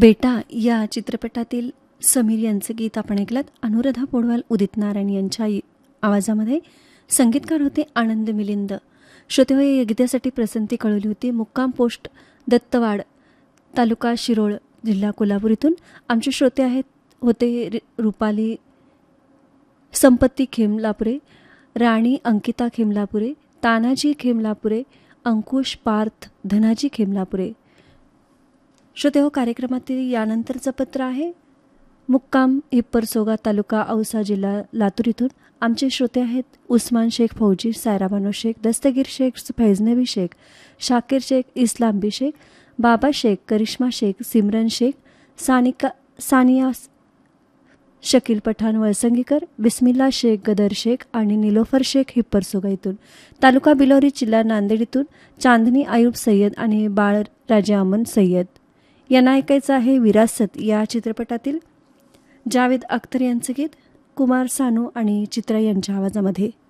बेटा या चित्रपटातील समीर यांचं गीत आपण ऐकलं. अनुराधा पौडवाल, उदित नारायण यांच्या आवाजामध्ये. संगीतकार होते आनंद मिलिंद. श्रोतेहो, या गीतासाठी पसंती कळवली होती मुक्काम पोस्ट दत्तवाड, तालुका शिरोळ, जिल्हा कोल्हापूर इथून. आमचे श्रोते होते रुपाली संपत्ती खेमलापुरे, राणी अंकिता खेमलापुरे, तानाजी खेमलापुरे, अंकुश पार्थ धनाजी खेमलापुरे. श्रोतेहो, कार्यक्रमातील यानंतरचं पत्र आहे मुक्काम हिप्परसोगा, तालुका औसा, जिल्हा लातूर इथून. आमचे श्रोते आहेत उस्मान शेख फौजी, सायराबानो शेख, दस्तगीर शेख, फैजनबी शेख, शाकीर शेख, इस्लामबी शेख, बाबा शेख, करिश्मा शेख, सिमरन शेख, सानिया शकील पठाण वळसंगीकर, बिस्मिल्ला शेख, गदर शेख आणि निलोफर शेख हिप्परसोगा इथून. तालुका बिलोरी, जिल्हा नांदेड इथून चांदनी आयुब सय्यद आणि बाळराजे अमन सय्यद यांना ऐकायचं आहे विरासत या चित्रपटातील जावेद अख्तर यांचं गीत कुमार सानू आणि चित्रा यांच्या आवाजामध्ये.